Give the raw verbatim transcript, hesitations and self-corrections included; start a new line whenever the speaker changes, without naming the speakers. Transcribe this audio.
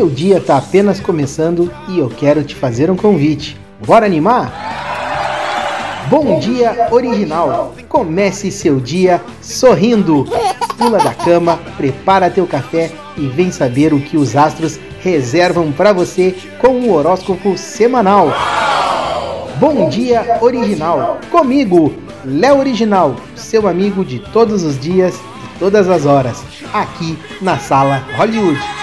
Seu dia está apenas começando e eu quero te fazer um convite. Bora animar? Bom Dia Original. Comece seu dia sorrindo. Pula da cama, prepara teu café e vem saber o que os astros reservam para você com o horóscopo semanal. Bom Dia Original. Comigo, Léo Original, seu amigo de todos os dias, de todas as horas, aqui na Sala Hollywood.